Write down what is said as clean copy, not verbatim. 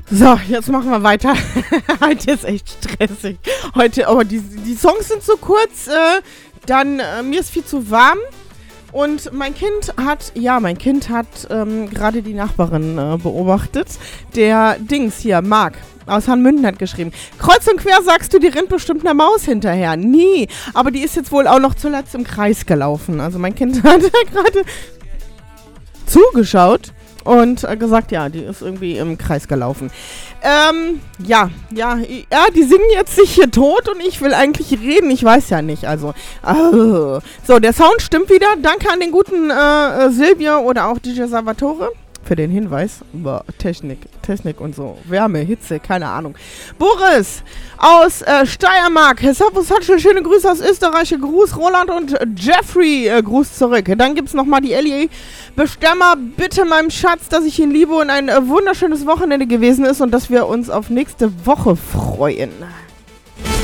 So, jetzt machen wir weiter. Heute ist echt stressig. Heute, aber die Songs sind so kurz. Mir ist viel zu warm. Und mein Kind hat gerade die Nachbarin beobachtet. Der Dings hier, Marc aus Hanmünden hat geschrieben, kreuz und quer sagst du, die rennt bestimmt einer Maus hinterher. Nee, aber die ist jetzt wohl auch noch zuletzt im Kreis gelaufen. Also mein Kind hat gerade zugeschaut und gesagt, ja, die ist irgendwie im Kreis gelaufen. Die singen jetzt sich hier tot und ich will eigentlich reden, ich weiß ja nicht, also. So, der Sound stimmt wieder. Danke an den guten Silvio oder auch DJ Salvatore für den Hinweis über Technik und so. Wärme, Hitze, keine Ahnung. Boris aus Steiermark. Servus, schöne Grüße aus Österreich. Gruß Roland und Jeffrey. Gruß zurück. Dann gibt's nochmal die Ellie. Bestemmer bitte meinem Schatz, dass ich ihn liebe und ein wunderschönes Wochenende gewesen ist und dass wir uns auf nächste Woche freuen.